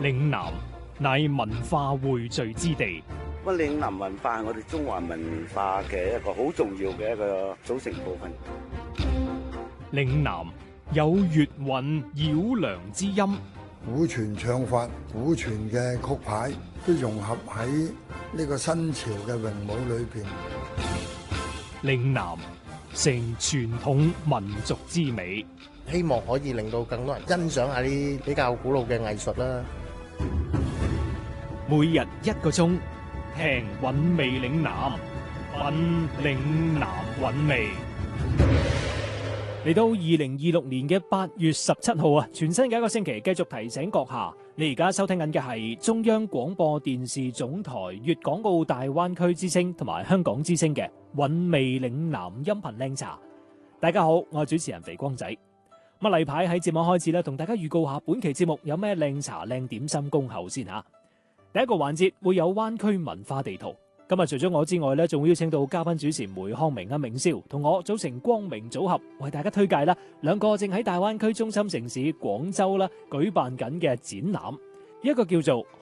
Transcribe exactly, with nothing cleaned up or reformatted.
嶺南乃文化匯聚之地。 咁嶺南文化係我哋中華文化嘅一個好重要嘅一個組成部分。 嶺南有粵韻繞梁之音， 古傳唱法、古傳嘅曲牌都融合喺呢個新潮嘅詠舞裏邊。 嶺南成傳統民族之美， 希望可以令到更多人欣賞下啲比較古老嘅藝術啦。 每日一個鐘，聽韻味嶺南，品嶺南韻味。嚟到二零二六年嘅八月十七號啊，全新嘅一個星期，繼續提醒閣下，你而家收聽緊嘅係中央廣播電視總台粵港澳大灣區之聲同埋香港之聲嘅韻味嶺南音頻靚茶。大家好，我係主持人肥光仔。咁啊，例牌喺節目開始咧，同大家預告下本期節目有咩靚茶靚點心恭候先吓。第一個環節會有灣區文化地圖。今日除咗我之外咧，仲會邀請到嘉賓主持梅康明啊、明少同我組成光明組合，為大家推介啦兩個正喺大灣區中心城市廣州啦舉辦緊嘅展覽，一個叫做